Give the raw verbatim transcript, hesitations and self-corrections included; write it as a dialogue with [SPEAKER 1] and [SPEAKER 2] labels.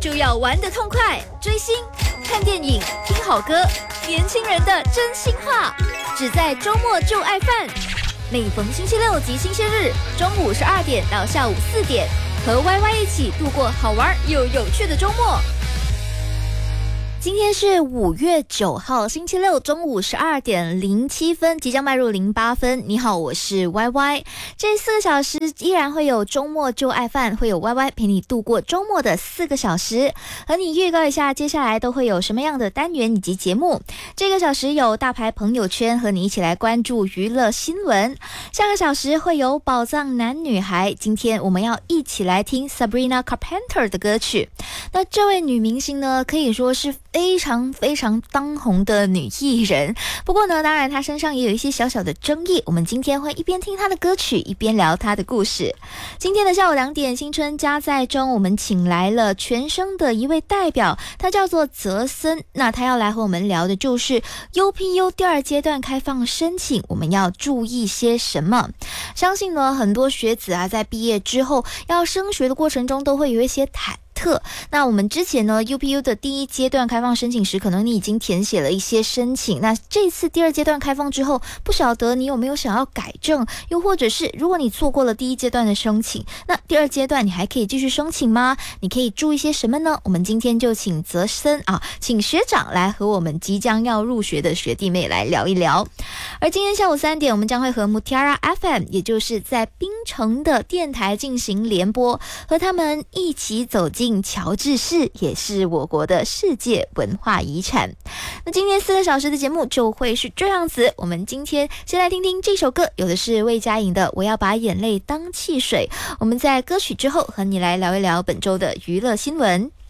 [SPEAKER 1] 就要玩得痛快，追星、看电影、听好歌，年轻人的真心话，只在周末就爱饭。每逢星期六及星期日中午十二点到下午四点，和 Y Y 一起度过好玩又有趣的周末。今天是五月九号，星期六中午十二点零七分，即将迈入零八分。你好，我是 Y Y。这四个小时依然会有周末就爱饭，会有 Y Y 陪你度过周末的四个小时，和你预告一下接下来都会有什么样的单元以及节目。这个小时有大牌朋友圈，和你一起来关注娱乐新闻。下个小时会有宝藏男女孩，今天我们要一起来听 Sabrina Carpenter 的歌曲。那这位女明星呢，可以说是非常非常当红的女艺人，不过呢，当然她身上也有一些小小的争议。我们今天会一边听她的歌曲，一边聊她的故事。今天的下午两点，新春加载中，我们请来了全声的一位代表，他叫做泽森。那他要来和我们聊的就是 U P U 第二阶段开放申请，我们要注意些什么？相信呢，很多学子啊，在毕业之后要升学的过程中，都会有一些忐忑。那我们之前呢 U P U 的第一阶段开放申请时，可能你已经填写了一些申请，那这次第二阶段开放之后，不晓得你有没有想要改正，又或者是如果你错过了第一阶段的申请，那第二阶段你还可以继续申请吗？你可以注意些什么呢？我们今天就请泽森啊，请学长来和我们即将要入学的学弟妹来聊一聊。而今天下午三点，我们将会和 Mutiara F M， 也就是在槟城的电台进行联播，和他们一起走进乔治市，也是我国的世界文化遗产。那今天四个小时的节目就会是这样子，我们今天先来听听这首歌，有的是魏佳莹的《我要把眼泪当汽水》。我们在歌曲之后和你来聊一聊本周的娱乐新闻。